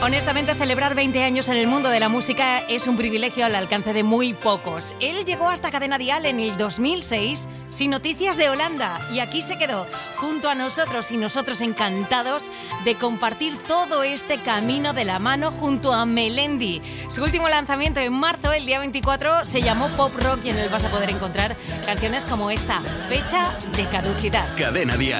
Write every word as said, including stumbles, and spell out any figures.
Honestamente, celebrar veinte años en el mundo de la música es un privilegio al alcance de muy pocos. Él llegó hasta Cadena Dial en el dos mil seis sin noticias de Holanda y aquí se quedó junto a nosotros y nosotros encantados de compartir todo este camino de la mano junto a Melendi. Su último lanzamiento en marzo, el día veinticuatro, se llamó Pop Rock y en él vas a poder encontrar canciones como esta, Fecha de Caducidad. Cadena Dial.